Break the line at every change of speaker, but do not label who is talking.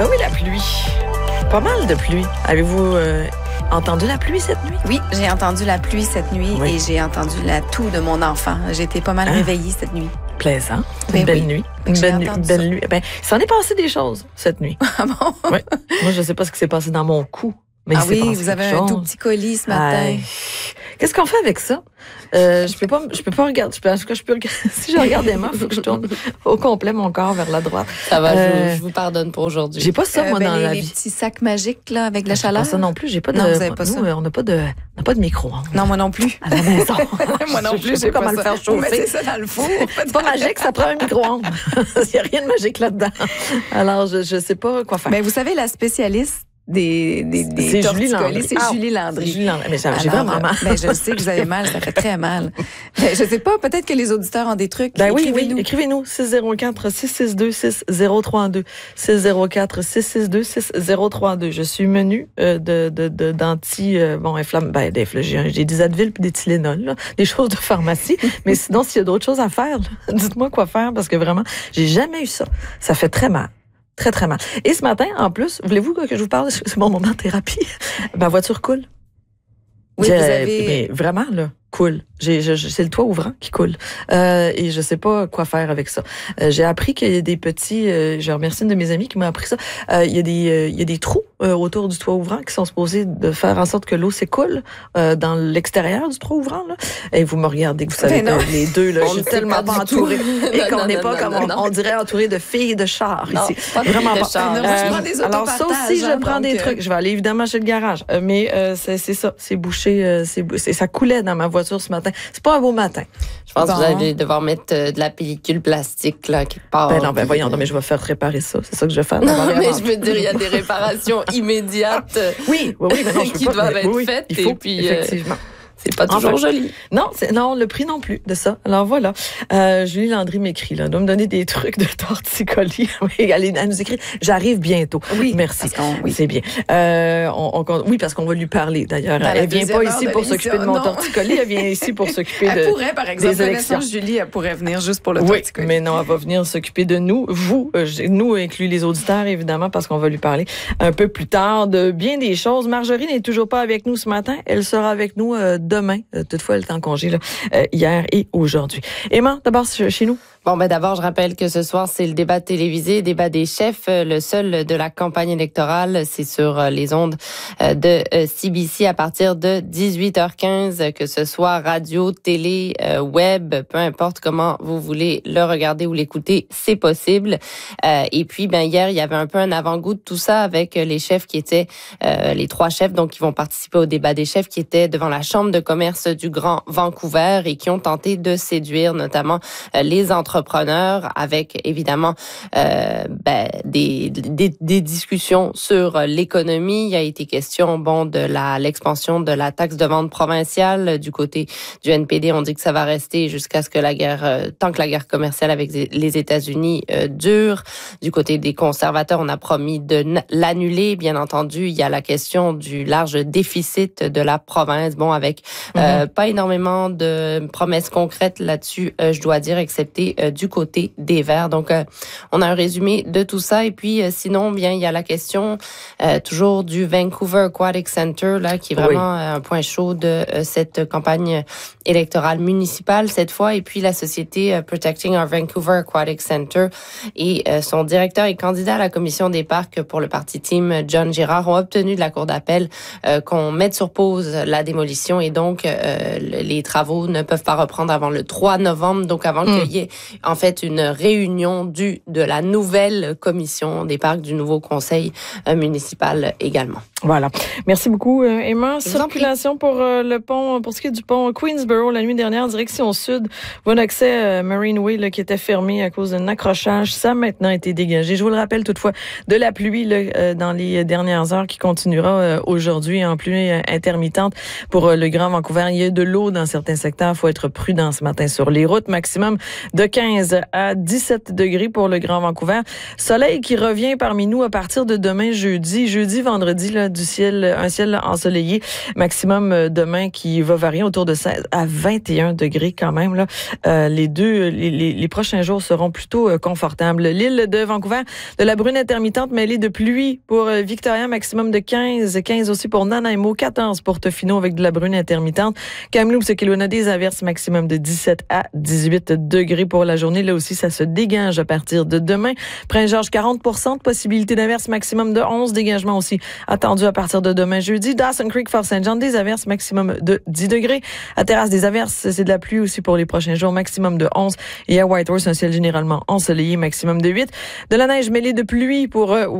Ben oui, la pluie. Pas mal de pluie. Avez-vous entendu la pluie cette nuit?
Oui, j'ai entendu la pluie cette nuit et j'ai entendu la toux de mon enfant. J'ai été pas mal réveillée cette nuit.
Plaisant. Une belle nuit. Une belle nuit. Ben, il s'en est passé des choses cette nuit.
Ah bon?
Oui. Moi, je sais pas ce qui s'est passé dans mon cou. Mais
oui, vous avez un tout petit colis ce matin.
Qu'est-ce qu'on fait avec ça? Je peux pas regarder. Si je regarde Emma, il faut que je tourne au complet mon corps vers la droite.
Ça va, je vous pardonne pour aujourd'hui.
J'ai pas ça, moi, dans la vie.
Les petits sacs magiques, là, avec la chaleur.
Pas ça non plus. J'ai pas de.
Non, vous avez pas ça.
On n'a pas de micro. Hein.
Non, moi non plus.
À la maison.
Moi non plus,
je sais pas comment le faire chauffer.
Vous mettez ça dans le four.
C'est pas magique, ça prend un micro-ondes. Il n'y a rien de magique là-dedans. Alors, je sais pas quoi faire.
Mais vous savez, la spécialiste des torticolis, c'est Julie Landry.
Julie Landry. Mais j'ai vraiment mal.
Je sais que vous avez mal, ça fait très mal. Je sais pas, peut-être que les auditeurs ont des trucs.
Écrivez-nous. Écrivez-nous 604-662-6032. 604-662-6032. Je suis menu j'ai des Advil puis des Tylenol, là, des choses de pharmacie. Mais sinon, s'il y a d'autres choses à faire, là, dites-moi quoi faire parce que vraiment, j'ai jamais eu ça. Ça fait très mal. Très, très mal. Et ce matin, en plus, voulez-vous que je vous parle? C'est mon moment de thérapie. Ma voiture coule.
Oui, vous avez...
Mais vraiment, là, coule. C'est le toit ouvrant qui coule. Et je sais pas quoi faire avec ça. J'ai appris qu'il y a des petits... je remercie une de mes amies qui m'a appris ça. Il y a des trous autour du toit ouvrant qui sont supposés de faire en sorte que l'eau s'écoule dans l'extérieur du toit ouvrant. Là. Et vous me regardez, vous savez, les deux, là, je suis tellement pas entourée. Et qu'on n'est pas comme on dirait entouré de filles de char ici.
Vraiment pas.
Alors ça aussi, je prends des trucs. Je vais aller évidemment chez le garage. Mais c'est ça, c'est bouché. Ça coulait dans ma voiture ce matin. C'est pas un beau matin.
Je pense que vous allez devoir mettre de la pellicule plastique là quelque part.
Voyons, mais je vais faire réparer ça. C'est ça que je vais faire.
Non, mais je veux dire, il y a des réparations immédiates.
Oui, mais non,
qui doivent être faites.
Il faut,
et puis,
effectivement.
C'est pas toujours joli.
Non, le prix non plus de ça. Alors voilà. Julie Landry m'écrit, là. Elle doit me donner des trucs de torticolis. Elle nous écrit, j'arrive bientôt.
Oui.
Merci. Oui, c'est bien. Oui, parce qu'on va lui parler, d'ailleurs. Elle vient pas ici pour s'occuper de mon torticolis. Elle vient ici pour s'occuper
elle pourrait, par exemple,
des élections.
Julie, elle pourrait venir juste pour le torticolis.
Mais non, elle va venir s'occuper de nous. Nous inclus les auditeurs, évidemment, parce qu'on va lui parler un peu plus tard de bien des choses. Marjorie n'est toujours pas avec nous ce matin. Elle sera avec nous demain. Toutefois, elle est en congé hier et aujourd'hui. Emma, d'abord chez nous.
Bon, d'abord, je rappelle que ce soir, c'est le débat télévisé, débat des chefs, le seul de la campagne électorale. C'est sur les ondes de CBC à partir de 18h15, que ce soit radio, télé, web, peu importe comment vous voulez le regarder ou l'écouter, c'est possible. Et puis, hier, il y avait un peu un avant-goût de tout ça avec les chefs qui étaient, les 3 chefs, donc, qui vont participer au débat des chefs, qui étaient devant la Chambre de commerce du Grand Vancouver et qui ont tenté de séduire notamment les entrepreneurs avec évidemment des discussions sur l'économie. Il a été question de l'expansion de la taxe de vente provinciale du côté du NPD. On dit que ça va rester jusqu'à ce que tant que la guerre commerciale avec les États-Unis dure. Du côté des conservateurs, on a promis de l'annuler. Bien entendu, il y a la question du large déficit de la province. Bon, avec pas énormément de promesses concrètes là-dessus, je dois dire, excepté du côté des Verts. Donc, on a un résumé de tout ça. Et puis, sinon, il y a la question toujours du Vancouver Aquatic Center, là, qui est vraiment un point chaud de cette campagne électorale municipale cette fois. Et puis, la société Protecting Our Vancouver Aquatic Center et son directeur et candidat à la commission des parcs pour le parti Team, John Girard, ont obtenu de la Cour d'appel qu'on mette sur pause la démolition et donc les travaux ne peuvent pas reprendre avant le 3 novembre, donc avant qu'il y ait en fait une réunion de la nouvelle commission des parcs, du nouveau conseil municipal également.
Voilà. Merci beaucoup, Emma. Circulation pour le pont, pour ce qui est du pont Queensborough, la nuit dernière, direction sud. Bon accès Marine Way, là, qui était fermé à cause d'un accrochage. Ça a maintenant été dégagé. Je vous le rappelle toutefois de la pluie là, dans les dernières heures qui continuera aujourd'hui en pluie intermittente pour le Grand Vancouver. Il y a de l'eau dans certains secteurs. Il faut être prudent ce matin sur les routes. Maximum de 15 15 à 17 degrés pour le Grand Vancouver. Soleil qui revient parmi nous à partir de demain jeudi, vendredi, là, un ciel ensoleillé. Maximum demain qui va varier autour de 16 à 21 degrés quand même, là. Les prochains jours seront plutôt confortables. L'île de Vancouver, de la bruine intermittente mêlée de pluie pour Victoria, maximum de 15 aussi pour Nanaimo, 14 pour Tofino avec de la bruine intermittente. Kamloops et Kelowna, des averses, maximum de 17 à 18 degrés pour la journée. Là aussi, ça se dégage à partir de demain. Prince-Georges, 40% de possibilité d'averses, maximum de 11. Dégagement aussi attendu à partir de demain jeudi. Dawson Creek, Fort St. John, des averses, maximum de 10 degrés. À Terrasse, des averses, c'est de la pluie aussi pour les prochains jours, maximum de 11. Et à Whitehorse, un ciel généralement ensoleillé, maximum de 8. De la neige mêlée de pluie pour